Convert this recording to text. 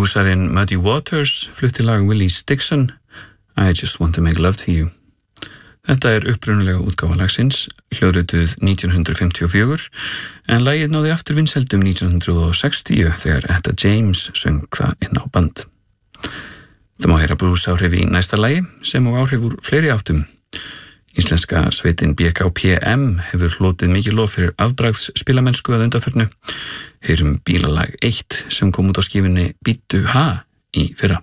Blúsarinn Muddy Waters flutti lag Willie Dixon, I Just Want to Make Love to You. Þetta upprunalega útgáfa lagsins, hljóðrituð 1954, en lagið náði aftur vinsældum 1960 þegar Etta James söng það inn á band. Það má heyra blúsáhrif í næsta lagi sem og áhrif úr fleiri áttum. Íslenska sveitin BKPM hefur hlotið mikið lof fyrir afbragðs spilamennsku að undanförnu. Heyrum bílalag 1 sem kom út á skífunni Bíddu ha í fyrra.